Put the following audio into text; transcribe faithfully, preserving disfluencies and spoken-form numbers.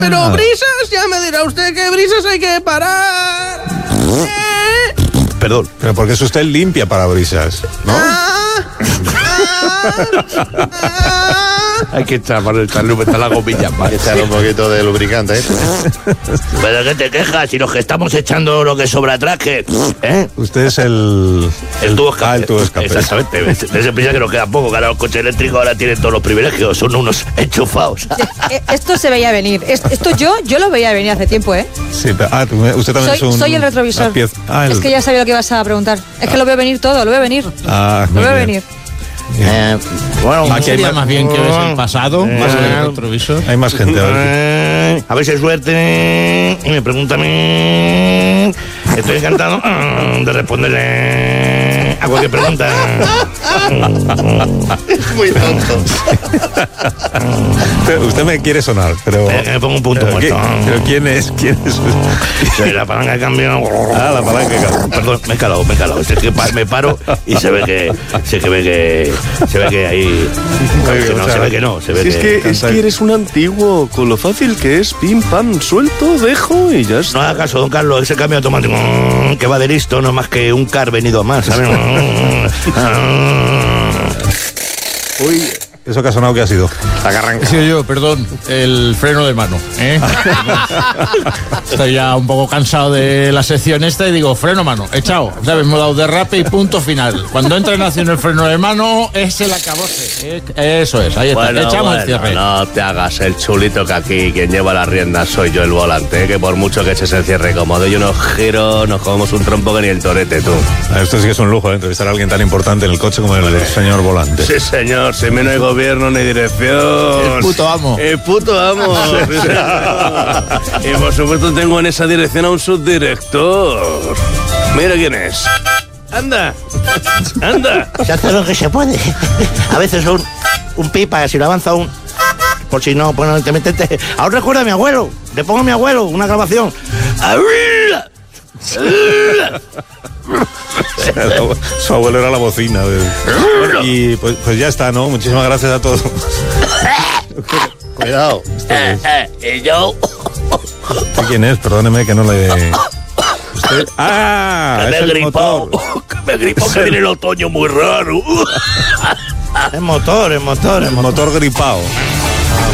Pero ah. brisas, ya me dirá usted que brisas hay que parar. ¿Eh? Perdón, pero porque es usted limpia parabrisas, ¿no? Ah, ah, ah. Hay que echar, echarle está la gomilla más. Hay que echarle un poquito de lubricante, ¿eh? ¿Pero qué te quejas? Si los que estamos echando lo que sobra atrás, que... ¿eh? Usted es el... El tubo escape. Ah, el tubo escape. Exactamente. Ese piensa que nos queda poco, que ahora los coches eléctricos ahora tienen todos los privilegios, son unos enchufados. Esto se veía venir. Esto yo yo lo veía venir hace tiempo, ¿eh? Sí, pero... Ah, usted también soy, es un... Soy el retrovisor. Ah, el... Es que ya sabía lo que ibas a preguntar. Es que lo veo venir todo, lo veo venir. Ah, lo veo bien. venir. Eh, bueno, ¿no sería más, más bien que ves el pasado? Eh, Más el retrovisor. Hay más gente. A ver, a ver si hay suerte. Y me pregunta a mí. Estoy encantado de responderle a cualquier pregunta. Es muy tonto. usted, usted me quiere sonar, pero... Eh, me pongo un punto pero muerto. ¿qué, ¿Pero quién es? ¿Quién es? Soy la palanca de cambio. Ah, la palanca de cambio. Perdón, me he calado, me he calado. Es que me paro y se ve que... Se que ve que... Se ve que ahí... Que no, se ve que no. Se ve si es que, que, es que eres un antiguo, con lo fácil que es, pim, pam, suelto, dejo y ya está. No haga caso, don Carlos, ese cambio automático que va de listo, no es más que un car venido a más, ¿sabes? Uy, ¿eso que ha sonado qué ha sido? La carranca. Sí, yo, perdón, el freno de mano, ¿eh? Estoy ya un poco cansado de la sección esta y digo, freno mano, echado, ¿sabes? Hemos dado derrape y punto final. Cuando entra en acción el freno de mano, es el acabose. ¿eh? Eso es, ahí está, bueno, echamos bueno, el cierre. No te hagas el chulito, que aquí quien lleva las riendas soy yo, el volante, ¿eh? Que por mucho que eches el cierre cómodo, yo no giro, nos comemos un trompo que ni el torete, tú. Esto sí que es un lujo, ¿eh? Entrevistar a alguien tan importante en el coche como el vale. señor volante. Sí, señor, si no hay gobierno ni dirección. El puto amo. El puto amo. Y por supuesto tengo en esa dirección a un subdirector. Mira quién es. Anda, anda. Se hace lo que se puede. A veces un, un pipa, si lo avanza un... Por si no, pues no te metes... Ahora recuerda a mi abuelo. Le pongo a mi abuelo una grabación. Su abuelo era la bocina. De... Y pues, pues ya está, ¿no? Muchísimas gracias a todos. Cuidado. Eh, eh, ¿Y yo? ¿Quién es? Perdóneme que no le... ¿Usted? ¡Ah! Que es me el gripó. motor. Que me gripó, que viene el otoño muy raro. Es motor, es motor, es motor. Motor gripado.